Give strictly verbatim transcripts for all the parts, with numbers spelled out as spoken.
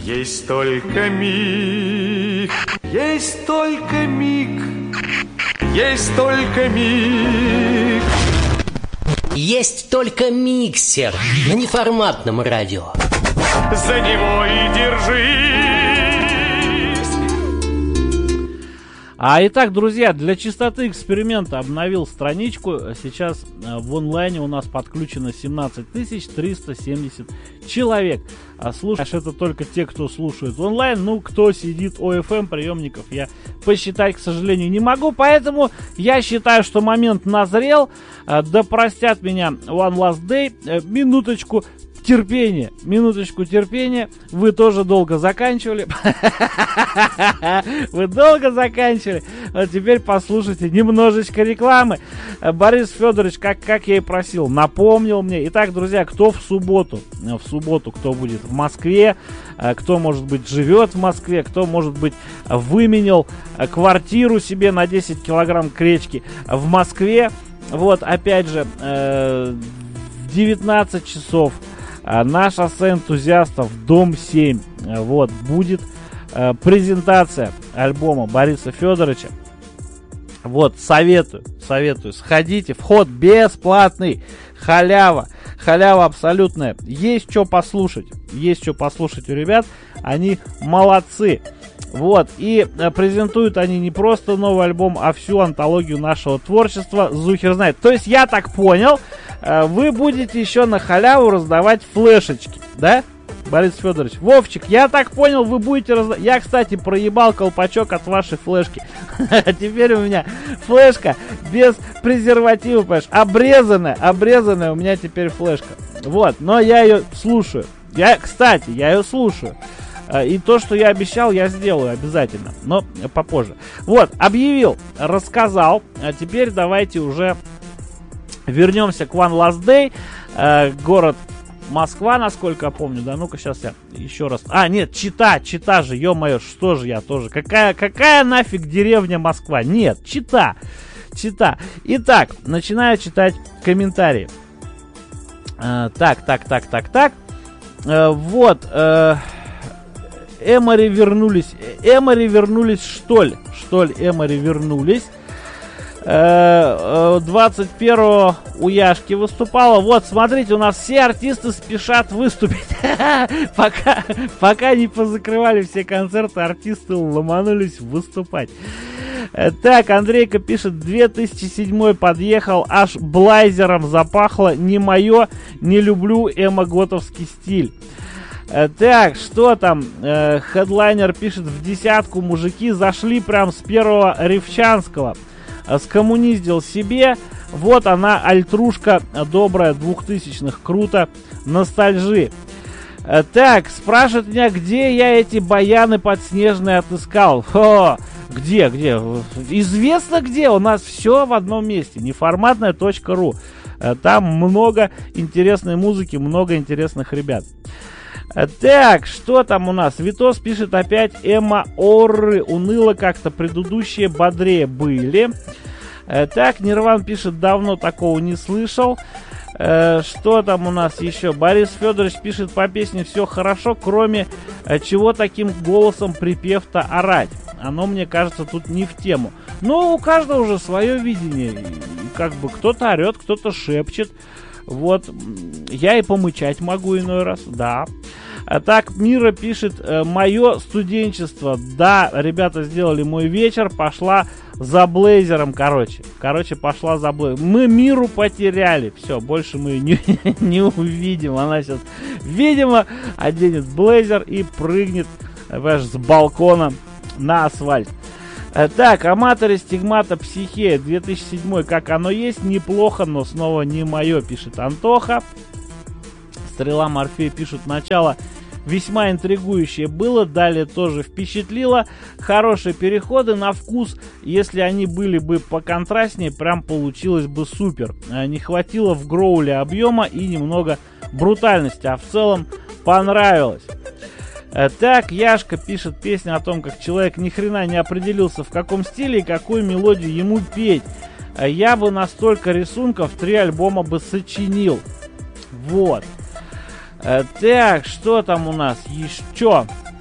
Есть только миг, есть только миг, есть только миг. Есть только миксер на неформатном радио. За него и держись. А итак, друзья, для чистоты эксперимента обновил страничку. Сейчас в онлайне у нас подключено семнадцать тысяч триста семьдесят человек. А слушаешь, это только те, кто слушает онлайн. Ну, кто сидит о эф эм приемников, я посчитать, к сожалению, не могу. Поэтому я считаю, что момент назрел. Да простят меня One Last Day. Минуточку терпения, минуточку терпения. Вы тоже долго заканчивали. Вы долго заканчивали. А теперь послушайте немножечко рекламы. Борис Федорович, как, как я и просил, напомнил мне. Итак, друзья, кто в субботу, в субботу, кто будет в Москве, кто, может быть, живет в Москве, кто, может быть, выменял квартиру себе на десять килограмм гречки в Москве. Вот, опять же, в девятнадцать часов на шоссе энтузиастов, дом семь. Вот, будет э, презентация альбома Бориса Федоровича. Вот, советую, советую, сходите, вход бесплатный, халява, халява абсолютная. Есть что послушать, есть что послушать у ребят, они молодцы. Вот, и э, презентуют они не просто новый альбом, а всю антологию нашего творчества, Зухер знает. То есть, я так понял, э, вы будете еще на халяву раздавать флешечки, да, Борис Федорович? Вовчик, я так понял, вы будете раздавать... Я, кстати, проебал колпачок от вашей флешки. Теперь у меня флешка без презерватива, понимаешь, обрезанная, обрезанная у меня теперь флешка. Вот, но я ее слушаю. Я, кстати, я ее слушаю. И то, что я обещал, я сделаю обязательно, но попозже. Вот, объявил, рассказал. А теперь давайте уже вернемся к One Last Day. Э, город Москва, насколько я помню. Да, ну-ка, сейчас я еще раз... А, нет, Чита, Чита же, ё-моё, что же я тоже... Какая, какая нафиг деревня Москва? Нет, Чита, Чита. Итак, начинаю читать комментарии. Э, так, так, так, так, так. Э, вот... Э, Эмори вернулись. Эмори вернулись, что ли? Что ли, Эмори вернулись. двадцать первого у Яшки выступала. Вот, смотрите, у нас все артисты спешат выступить. пока, пока не позакрывали все концерты, артисты ломанулись выступать. Так, Андрейка пишет, две тысячи седьмой подъехал, аж блайзером запахло. Не мое, не люблю эмо-готовский стиль. Так, что там? Э, хедлайнер пишет, в десятку мужики зашли прям с первого Ревчанского. Скоммуниздил себе. Вот она, альтрушка добрая, двухтысячных, круто. Ностальжи. Э, так, спрашивает меня, где я эти баяны подснежные отыскал. Хо, где, где? Известно где, у нас все в одном месте. неформатная точка ру. Э, там много интересной музыки, много интересных ребят. Так, что там у нас? Витос пишет опять, эмо орры, уныло как-то, предыдущие бодрее были. Так, Нирван пишет, давно такого не слышал. Что там у нас еще? Борис Федорович пишет, по песне все хорошо, кроме чего таким голосом припев-то орать. Оно, мне кажется, тут не в тему. Но у каждого уже свое видение. Как бы кто-то орет, кто-то шепчет. Вот, я и помычать могу иной раз, да. А так, Мира пишет, мое студенчество. Да, ребята сделали мой вечер, пошла за блейзером, короче. Короче, пошла за блейзером. Мы Миру потеряли. Все, больше мы не, не увидим. Она сейчас, видимо, оденет блейзер и прыгнет, понимаешь, с балкона на асфальт. Так, аматоры стигмата психея две тысячи седьмой, как оно есть, неплохо, но снова не мое, пишет Антоха. Стрела Морфей пишет, начало весьма интригующее было, далее тоже впечатлило. Хорошие переходы на вкус, если они были бы поконтрастнее, прям получилось бы супер. Не хватило в гроуле объема и немного брутальности, а в целом понравилось. Так, Яшка пишет песню о том, как человек ни хрена не определился, в каком стиле и какую мелодию ему петь. Я бы на столько рисунков три альбома бы сочинил. Вот. Так, что там у нас еще?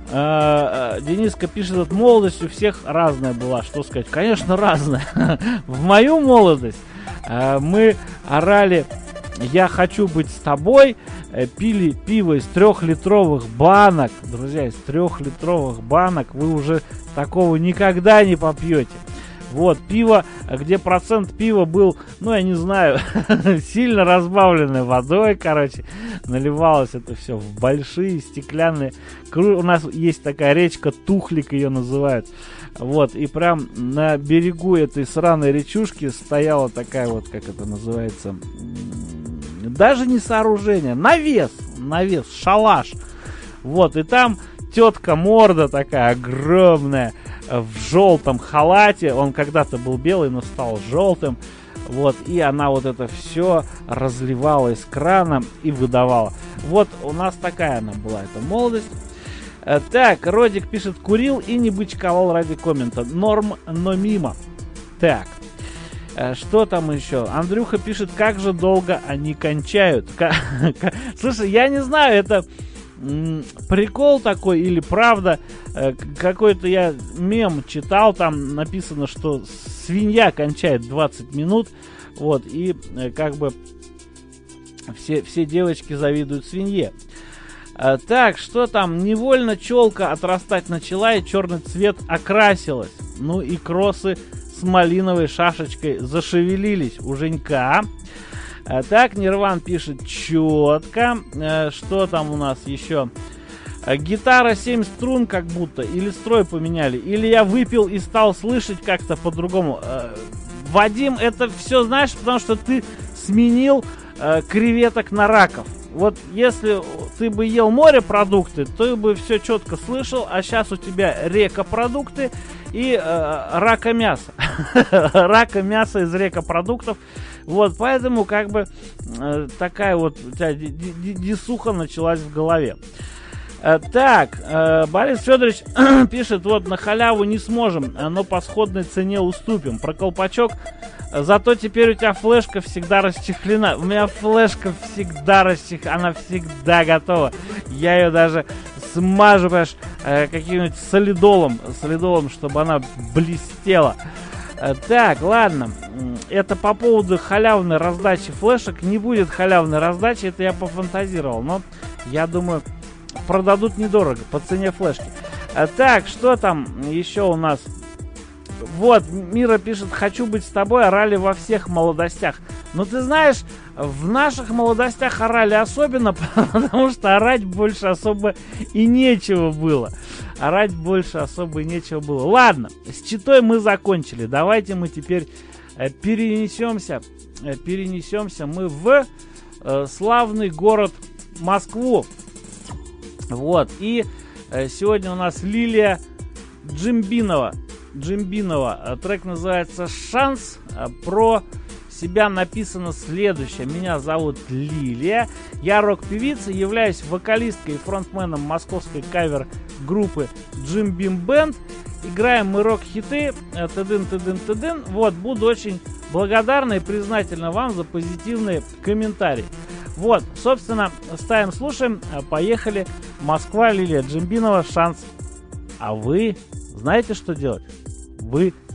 Э, Дениска пишет, вот молодость у всех разная была. Что сказать? Конечно, разная. В мою молодость э, мы орали «Я хочу быть с тобой», э, пили пиво из трехлитровых банок. Друзья, из трехлитровых банок вы уже такого никогда не попьете. Вот, пиво, где процент пива был, ну, я не знаю, сильно разбавленной водой, короче. Наливалось это все в большие стеклянные... У нас есть такая речка, Тухлик ее называют. Вот, и прям на берегу этой сраной речушки стояла такая вот, как это называется, даже не сооружение, навес, навес, шалаш. Вот, и там тетка морда такая огромная, в желтом халате, он когда-то был белый, но стал желтым, вот, и она вот это все разливала из крана и выдавала. Вот у нас такая она была, эта молодость. Так, Родик пишет, курил и не бычковал ради коммента, норм, но мимо. Так, что там еще? Андрюха пишет, как же долго они кончают. Слушай, я не знаю, это... прикол такой или правда, какой-то я мем читал, там написано, что свинья кончает двадцать минут, вот, и как бы все, все девочки завидуют свинье. Так, что там, невольно челка отрастать начала и черный цвет окрасилась, ну и кроссы с малиновой шашечкой зашевелились у Женька. А так, Нирван пишет четко. А, что там у нас еще? А, гитара семь струн как будто. Или строй поменяли. Или я выпил и стал слышать как-то по-другому. А, Вадим, это все знаешь, потому что ты сменил а, креветок на раков. Вот если ты бы ел морепродукты, то бы все четко слышал. А сейчас у тебя рекопродукты и э, рака мяса. Рака мяса из рекопродуктов. Вот, поэтому как бы э, такая вот у тебя дисуха началась в голове. Э, так, э, Борис Федорович пишет, вот на халяву не сможем, но по сходной цене уступим. Про колпачок, зато теперь у тебя флешка всегда расчехлена. У меня флешка всегда расчехлена, она всегда готова. Я ее даже смажу, понимаешь, э, каким-нибудь солидолом, солидолом, чтобы она блестела. Так, ладно, это по поводу халявной раздачи флешек. Не будет халявной раздачи, это я пофантазировал, но я думаю, продадут недорого по цене флешки. Так, что там еще у нас? Вот, Мира пишет, хочу быть с тобой, орали во всех молодостях. Но ты знаешь, в наших молодостях орали особенно, потому что орать больше особо и нечего было. Орать больше особо и нечего было. Ладно, с читой мы закончили. Давайте мы теперь э, перенесемся, э, перенесемся мы в э, славный город Москву. Вот, и э, сегодня у нас Лилия Джимбинова. Джимбинова. Трек называется «Шанс». Про себя написано следующее. Меня зовут Лилия. Я рок-певица, являюсь вокалисткой и фронтменом московской кавер-группы Jim Beam Band. Играем мы рок-хиты. Тыдын, тыдын, тыдын. Вот, буду очень благодарна и признательна вам за позитивные комментарии. Вот, собственно, ставим, слушаем. Поехали. Москва, Лилия Джимбинова, «Шанс». А вы знаете, что делать? Вы